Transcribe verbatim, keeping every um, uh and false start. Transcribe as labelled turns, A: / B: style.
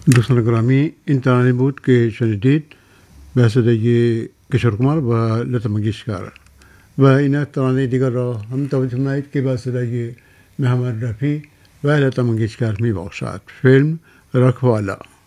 A: دوستان گرامی، این ترانه بود که شنیدید به صدای کشور کمار و لتا منگیشکر و این ترانه دیگر را هم توجه که به صدای محمد رفی و لتا منگیشکر می باشد. فیلم رکوالا.